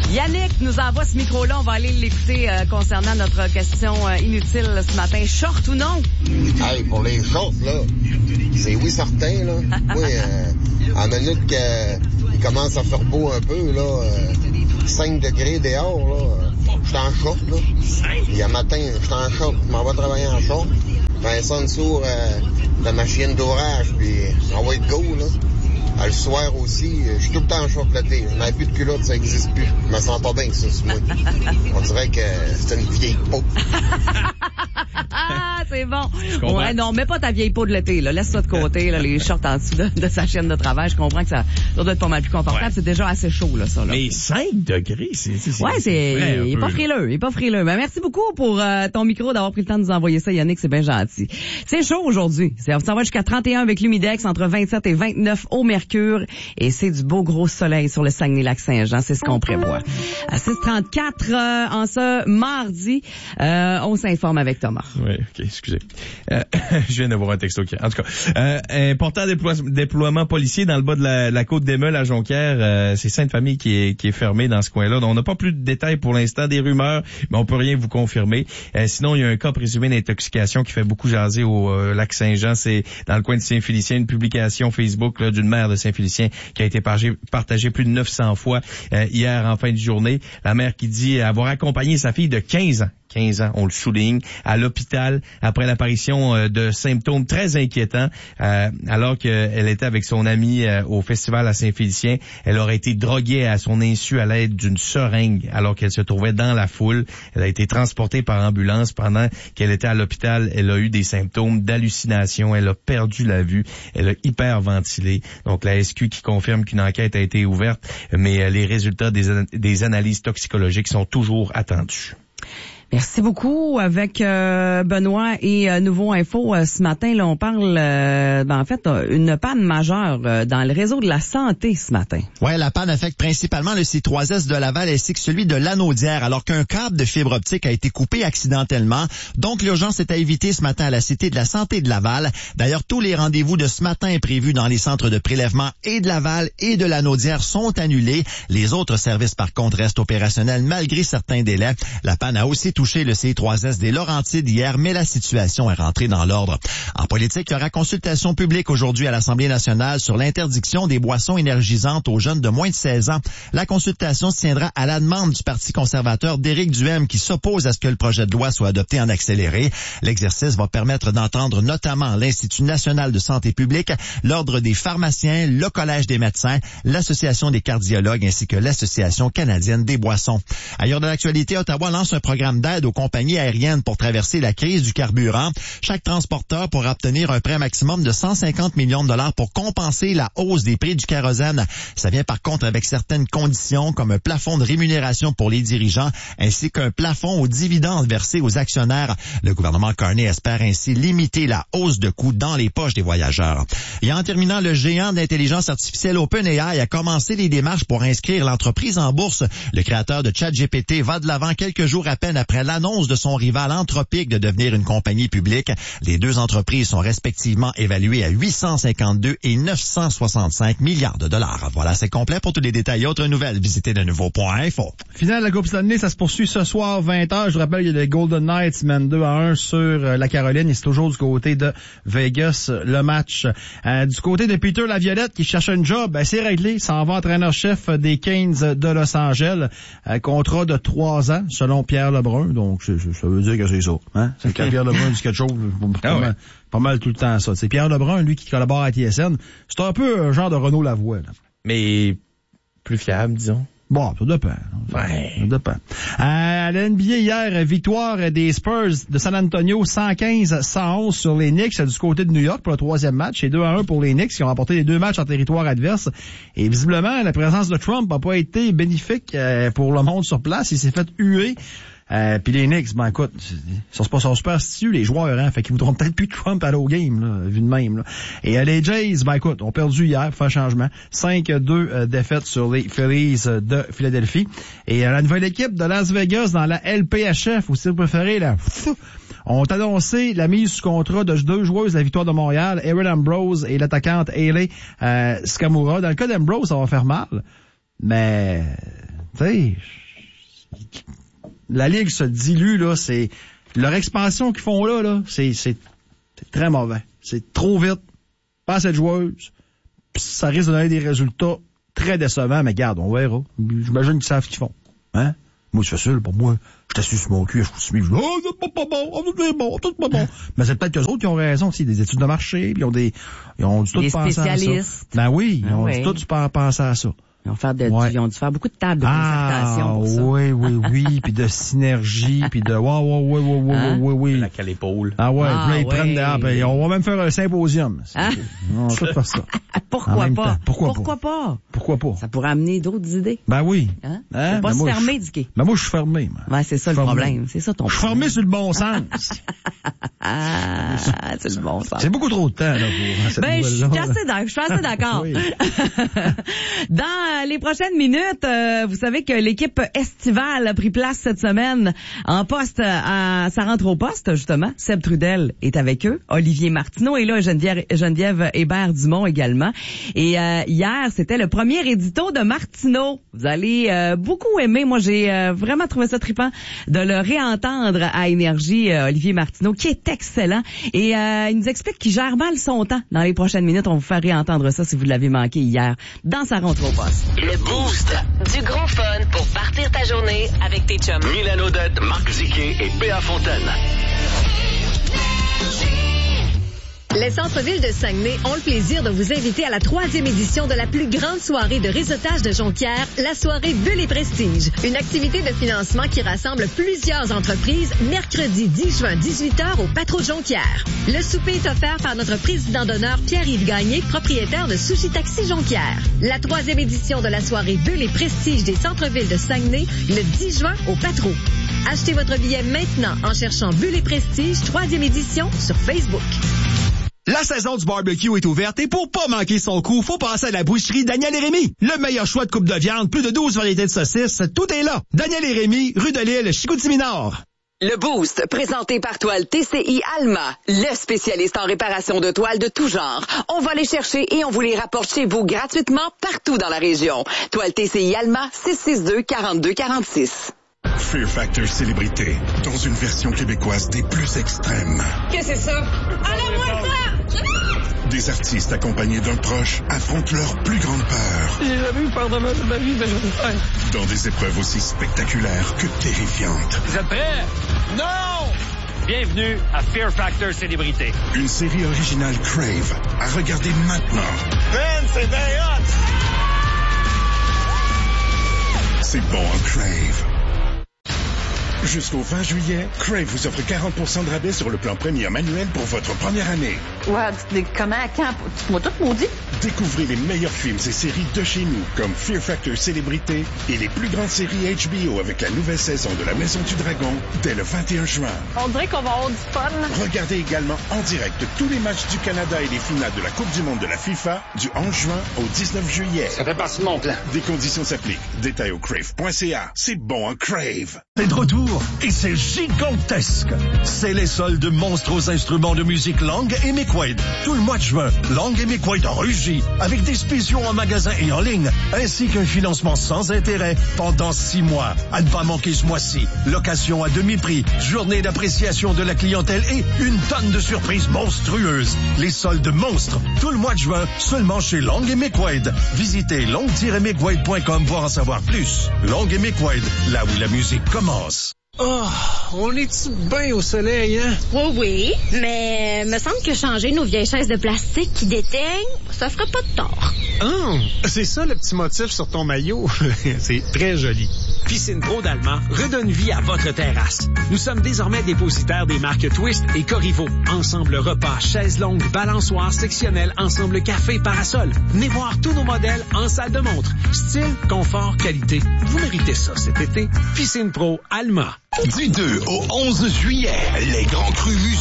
Yannick nous envoie ce micro-là. On va aller l'écouter concernant notre question inutile ce matin. Short ou non? Hey, pour les shorts, là, c'est oui certain, là. Oui, en minute qu'il commence à faire beau un peu, là, 5 degrés dehors, là, je suis en short, là. Il y a matin, je suis en short, je m'en vais travailler en short. J'ai un son sur la machine d'orage, puis on va être go, là. Le soir aussi, je suis tout le temps en short l'été. Je n'ai plus de culotte, ça n'existe plus. Je me sens pas bien que ça, c'est moi. On dirait que c'est une vieille peau. Ah, c'est bon. Ouais, non, mets pas ta vieille peau de l'été, là. Laisse ça de côté, là, les shorts en dessous de sa chaîne de travail. Je comprends que ça doit être pas mal plus confortable. Ouais. C'est déjà assez chaud, là, ça, là. Mais 5 degrés, c'est il est pas frileux. Il est pas frileux. Mais merci beaucoup pour ton micro, d'avoir pris le temps de nous envoyer ça, Yannick. C'est bien gentil. C'est chaud aujourd'hui. Ça va jusqu'à 31 avec l'humidex, entre 27 et 29 au mercure. Et c'est du beau gros soleil sur le Saguenay-Lac-Saint-Jean. C'est ce qu'on prévoit. À 6h34, en ce mardi, on s'informe avec Thomas. Oui, OK, excusez. Je viens d'avoir un texto. En tout cas, important déploiement policier dans le bas de la côte des Meules à Jonquière. C'est Sainte-Famille qui est fermée dans ce coin-là. Donc, on n'a pas plus de détails pour l'instant, des rumeurs, mais on peut rien vous confirmer. Sinon, il y a un cas présumé d'intoxication qui fait beaucoup jaser au Lac-Saint-Jean. C'est dans le coin de Saint-Félicien, une publication Facebook là, d'une mère de Saint-Félicien qui a été partagée plus de 900 fois hier en fin de journée. La mère qui dit avoir accompagné sa fille de 15 ans, on le souligne, à l'hôpital après l'apparition de symptômes très inquiétants alors qu'elle était avec son amie au festival à Saint-Félicien. Elle aurait été droguée à son insu à l'aide d'une seringue alors qu'elle se trouvait dans la foule. Elle a été transportée par ambulance pendant qu'elle était à l'hôpital. Elle a eu des symptômes d'hallucination. Elle a perdu la vue. Elle a hyperventilé. Donc la SQ qui confirme qu'une enquête a été ouverte, mais les résultats des analyses toxicologiques sont toujours attendus. Merci beaucoup. Avec Benoît et Nouveau Info ce matin, là on parle en fait une panne majeure dans le réseau de la santé ce matin. Ouais, la panne affecte principalement le C3S de Laval ainsi que celui de Lanaudière, alors qu'un câble de fibre optique a été coupé accidentellement. Donc l'urgence est à éviter ce matin à la Cité de la Santé de Laval. D'ailleurs, tous les rendez-vous de ce matin prévus dans les centres de prélèvement et de Laval et de Lanaudière sont annulés. Les autres services par contre restent opérationnels malgré certains délais. La panne a aussi touché le C3S des Laurentides hier, mais la situation est rentrée dans l'ordre. En politique, il y aura consultation publique aujourd'hui à l'Assemblée nationale sur l'interdiction des boissons énergisantes aux jeunes de moins de 16 ans. La consultation se tiendra à la demande du Parti conservateur d'Éric Duhaime qui s'oppose à ce que le projet de loi soit adopté en accéléré. L'exercice va permettre d'entendre notamment l'Institut national de santé publique, l'Ordre des pharmaciens, le Collège des médecins, l'Association des cardiologues ainsi que l'Association canadienne des boissons. Ailleurs de l'actualité, Ottawa lance un programme d'aide aux compagnies aériennes pour traverser la crise du carburant. Chaque transporteur pourra obtenir un prêt maximum de 150 millions de dollars pour compenser la hausse des prix du kérosène. Ça vient par contre avec certaines conditions comme un plafond de rémunération pour les dirigeants ainsi qu'un plafond aux dividendes versés aux actionnaires. Le gouvernement Carney espère ainsi limiter la hausse de coûts dans les poches des voyageurs. Et en terminant, le géant d'intelligence artificielle OpenAI a commencé les démarches pour inscrire l'entreprise en bourse. Le créateur de ChatGPT va de l'avant quelques jours à peine après l'annonce de son rival Anthropic de devenir une compagnie publique. Les deux entreprises sont respectivement évaluées à 852 et 965 milliards de dollars. Voilà, c'est complet. Pour tous les détails et autres nouvelles, visitez de nouveau.info. Finale de la Coupe Stanley, ça se poursuit ce soir 20h. Je vous rappelle, il y a les Golden Knights mènent 2-1 sur la Caroline et c'est toujours du côté de Vegas le match. Du côté de Peter Laviolette qui cherche un job, c'est réglé. S'en va entraîneur-chef des Canes de Los Angeles. Contrat de 3 ans selon Pierre Lebrun. Donc, ça veut dire que c'est ça. Hein? C'est quand Pierre Lebrun dit quelque chose, pas mal tout le temps ça. C'est Pierre Lebrun, lui, qui collabore à TSN. C'est un peu un genre de Renaud Lavoie. Là. Mais plus fiable, disons. Bon, ça dépend. Ouais. Ça dépend. À la NBA hier, victoire des Spurs de San Antonio, 115-111 sur les Knicks du côté de New York pour le 3e match. Et 2-1 pour les Knicks qui ont remporté les 2 matchs en territoire adverse. Et visiblement, la présence de Trump n'a pas été bénéfique pour le monde sur place. Il s'est fait huer. Puis les Knicks, ben écoute, ils sont superstitieux, les joueurs, hein, fait qu'ils voudront peut-être plus de Trump à l'au game, là, vu de même. Là. Et les Jays, ben écoute, ont perdu hier, pour faire un changement. 5-2 défaites sur les Phillies de Philadelphie. Et la nouvelle équipe de Las Vegas dans la LPHF, ou si vous préférez, là, ont annoncé la mise sous contrat de 2 joueuses de la Victoire de Montréal, Erin Ambrose et l'attaquante Hayley Skamura. Dans le cas d'Ambrose, ça va faire mal, mais Tu sais, la Ligue se dilue, là, c'est... Leur expansion qu'ils font là, c'est très mauvais. C'est trop vite, pas assez de joueuses, pis ça risque de donner des résultats très décevants, mais regarde, on verra. J'imagine qu'ils savent ce qu'ils font. Hein? Moi, c'est facile, pour moi. Je t'assure sur mon cul, je suis mis, c'est pas bon, tout pas bon. Mais c'est peut-être qu'eux autres qui ont raison, aussi, des études de marché, puis ils ont du tout pensé à ça. Ben oui, ils ont du tout pensé à ça. Ils ont dû faire beaucoup de tables de concertation pour ça. Oui, puis de synergie, puis de oui. La cale épaule. Ah ouais, puis ils prennent on va même faire un symposium. On va tout faire ça. Pourquoi pas? Pourquoi pas? Ça pourrait amener d'autres idées. Ben oui. Faut pas se fermer, Dicky. Ben moi, je suis fermé. Ouais, c'est ça le problème. C'est ça ton problème. Je suis fermé sur le bon sens. C'est le bon sens. C'est beaucoup trop de temps, là, pour cette je suis assez d'accord. Oui. Dans les prochaines minutes, vous savez que l'équipe estivale a pris place cette semaine en poste ça rentre au poste, justement. Seb Trudel est avec eux. Olivier Martineau est là, Geneviève Hébert-Dumont également. Et hier, c'était le premier édito de Martineau. Vous allez beaucoup aimer. Moi, j'ai vraiment trouvé ça trippant de le réentendre à Énergie, Olivier Martineau, qui est excellent. Et il nous explique qu'il gère mal son temps. Dans les prochaines minutes, on vous fait réentendre ça si vous l'avez manqué hier dans sa rentre au poste. Le Boost. Du gros fun pour partir ta journée avec tes chums. Milan Odette, Marc Ziquet et Béa Fontaine. Les centres-villes de Saguenay ont le plaisir de vous inviter à la 3e édition de la plus grande soirée de réseautage de Jonquière, la soirée Bulle et Prestige. Une activité de financement qui rassemble plusieurs entreprises mercredi 10 juin 18h au Patro de Jonquière. Le souper est offert par notre président d'honneur Pierre-Yves Gagné, propriétaire de Sushi Taxi Jonquière. La 3e édition de la soirée Bulle et Prestige des centres-villes de Saguenay, le 10 juin au Patro. Achetez votre billet maintenant en cherchant Bulle et Prestige 3e édition sur Facebook. La saison du barbecue est ouverte et pour pas manquer son coup, faut passer à la boucherie Daniel et Rémy. Le meilleur choix de coupe de viande, plus de 12 variétés de saucisses, tout est là. Daniel et Rémy, rue de l'Île, Chicoutimi-Nord. Le Boost, présenté par Toile TCI Alma, le spécialiste en réparation de toiles de tout genre. On va les chercher et on vous les rapporte chez vous gratuitement partout dans la région. Toile TCI Alma, 662-4246. Fear Factor Célébrité, dans une version québécoise des plus extrêmes. Qu'est-ce que c'est ça? Enlève-moi ça! Des artistes accompagnés d'un proche affrontent leur plus grande peur. J'ai jamais eu peur de ma vie, mais je vais le faire. Dans des épreuves aussi spectaculaires que terrifiantes. Vous êtes prêts? Non! Bienvenue à Fear Factor Célébrité. Une série originale Crave à regarder maintenant. Man, c'est bien hot! C'est bon, un Crave. Jusqu'au 20 juillet, Crave vous offre 40% de rabais sur le plan Premium annuel pour votre première année. Ouais, comment, quand? Tu m'as tout maudit? Découvrez les meilleurs films et séries de chez nous, comme Fear Factor Célébrité et les plus grandes séries HBO avec la nouvelle saison de La Maison du Dragon dès le 21 juin. On dirait qu'on va avoir du fun. Regardez également en direct tous les matchs du Canada et les finales de la Coupe du monde de la FIFA du 11 juin au 19 juillet. Ça fait partie de mon plan. Des conditions s'appliquent. Détails au crave.ca. C'est bon, un Crave. C'est de retour et c'est gigantesque. C'est les soldes monstres aux instruments de musique Lang et McQuaid. Tout le mois de juin, Lang et McQuaid rugit avec des spéciaux en magasin et en ligne, ainsi qu'un financement sans intérêt pendant 6 mois. À ne pas manquer ce mois-ci. Location à demi-prix, journée d'appréciation de la clientèle et une tonne de surprises monstrueuses. Les soldes monstres, tout le mois de juin, seulement chez Lang et McQuaid. Visitez long-mcquaid.com pour en savoir plus. Lang et McQuaid, là où la musique commence. Oh, on est-tu bien au soleil, hein? Oui, mais me semble que changer nos vieilles chaises de plastique qui déteignent, ça ferait pas de tort. C'est ça le petit motif sur ton maillot. C'est très joli. Piscine Pro d'Allemand redonne vie à votre terrasse. Nous sommes désormais dépositaires des marques Twist et Corriveau. Ensemble repas, chaises longues, balançoires, sectionnelles, ensemble café, parasol. Venez voir tous nos modèles en salle de montre. Style, confort, qualité. Vous méritez ça cet été. Piscine Pro Allemand. Du 2 au 11 juillet, les grands crus